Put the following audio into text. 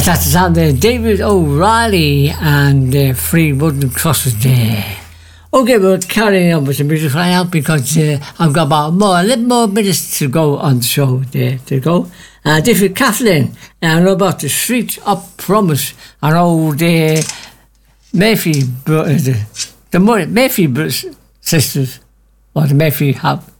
Yes, that's on there. David O'Reilly and Free Wooden Crosses there. Okay, we're carrying on with the music right now because I've got about a little more minutes to go on the show there to go. This is Kathleen, and I know about the Street of Promise and old Murphy brothers, the Murphy sisters, or the Murphy